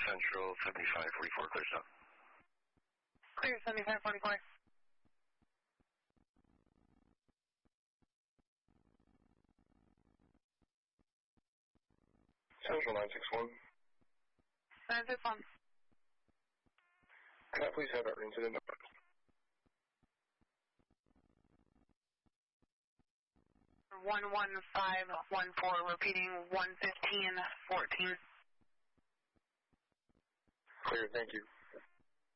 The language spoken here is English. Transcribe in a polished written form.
Central 7544, clear stop. Clear 7544. Central 961. 961. Can I please have that incident number? One 1514, repeating 11514. Clear, thank you.